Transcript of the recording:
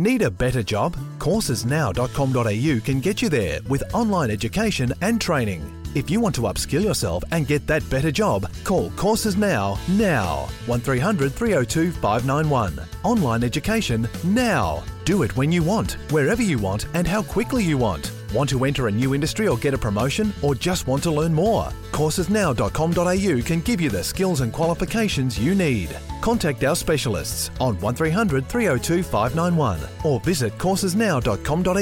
Need a better job? Coursesnow.com.au can get you there with online education and training. If you want to upskill yourself and get that better job, call Courses Now. 1300 302 591. Online education now. Do it when you want, wherever you want, and how quickly you want. Want to enter a new industry or get a promotion, or just want to learn more? Coursesnow.com.au can give you the skills and qualifications you need. Contact our specialists on 1300 302 591 or visit coursesnow.com.au.